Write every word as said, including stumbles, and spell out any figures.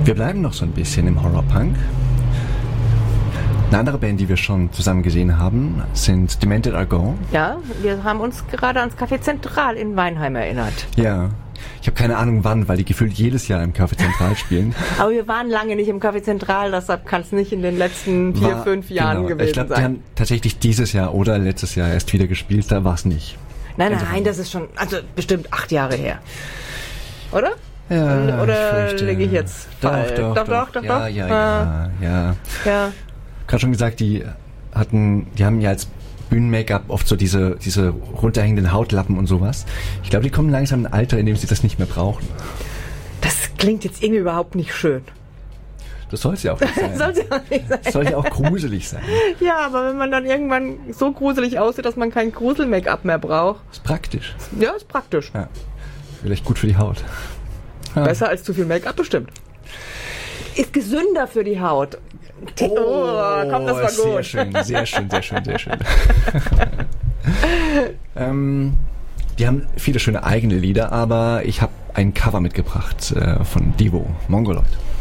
Wir bleiben noch so ein bisschen im Horrorpunk. Eine andere Band, die wir schon zusammen gesehen haben, sind Demented Are Gone. Ja, wir haben uns gerade ans Café Zentral in Weinheim erinnert. Ja, ich habe keine Ahnung wann, weil die gefühlt jedes Jahr im Café Zentral spielen. Aber wir waren lange nicht im Café Zentral, deshalb kann es nicht in den letzten vier, War, fünf Jahren genau. gewesen Ich glaube, die sein. haben tatsächlich dieses Jahr oder letztes Jahr erst wieder gespielt, da war es nicht. Nein, Also, nein, das ist schon, also bestimmt acht Jahre her. Oder? Ja, Oder ich fürchte, liege ich jetzt doch, falsch? Doch, doch, doch, doch, doch. ja, doch. ja, Ah. ja, ja. Ja. Gerade schon gesagt, die hatten, die haben ja als Bühnen-Make-up oft so diese, diese runterhängenden Hautlappen und sowas. Ich glaube, die kommen langsam in ein Alter, in dem sie das nicht mehr brauchen. Das klingt jetzt irgendwie überhaupt nicht schön. Das soll es ja auch nicht sein. Soll ja auch nicht sein. Das soll ja auch gruselig sein. Ja, aber wenn man dann irgendwann so gruselig aussieht, dass man kein Grusel-Make-up mehr braucht. Ist praktisch. Ja, ist praktisch. Ja. Vielleicht gut für die Haut. Ja. Besser als zu viel Make-up bestimmt. Ist gesünder für die Haut. Oh, komm, das war sehr gut. schön, sehr schön, sehr schön, sehr schön. ähm, die haben viele schöne eigene Lieder, aber ich habe ein Cover mitgebracht äh, von Devo, Mongoloid.